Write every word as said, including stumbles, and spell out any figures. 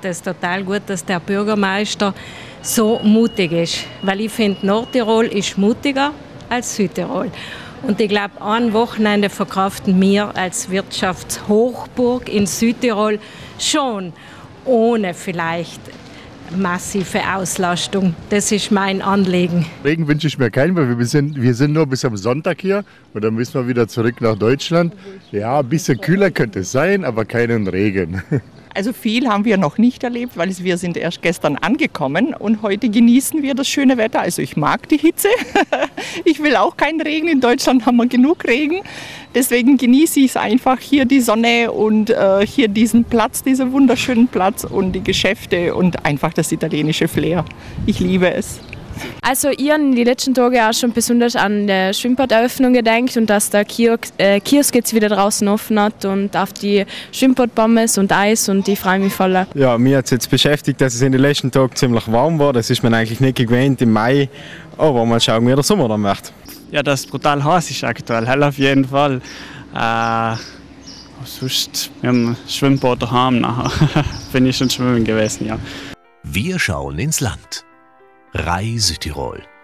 es total gut, dass der Bürgermeister so mutig ist. Weil ich finde, Nordtirol ist mutiger als Südtirol. Und ich glaube, ein Wochenende verkraften wir als Wirtschaftshochburg in Südtirol schon, ohne vielleicht massive Auslastung. Das ist mein Anliegen. Regen wünsche ich mir keinen, weil wir sind, wir sind nur bis am Sonntag hier und dann müssen wir wieder zurück nach Deutschland. Ja, ein bisschen kühler könnte es sein, aber keinen Regen. Also viel haben wir noch nicht erlebt, weil wir sind erst gestern angekommen und heute genießen wir das schöne Wetter. Also ich mag die Hitze. Ich will auch keinen Regen. In Deutschland haben wir genug Regen. Deswegen genieße ich es einfach, hier die Sonne und äh, hier diesen Platz, diesen wunderschönen Platz und die Geschäfte und einfach das italienische Flair. Ich liebe es. Also ich habe die letzten Tage auch schon besonders an die Schwimmbaderöffnung gedacht und dass der Kiosk, äh, Kiosk jetzt wieder draußen offen hat und auf die Schwimmbadpommes und Eis und ich freue mich voll. Ja, mir hat es jetzt beschäftigt, dass es in den letzten Tagen ziemlich warm war. Das ist man eigentlich nicht gewöhnt im Mai, aber mal schauen, wie der Sommer dann macht. Ja, das ist brutal heiß ist aktuell, hell auf jeden Fall. Äh, sonst, wir haben Schwimmbad daheim nachher. Bin ich schon schwimmen gewesen, ja. Wir schauen ins Land. R A I Südtirol.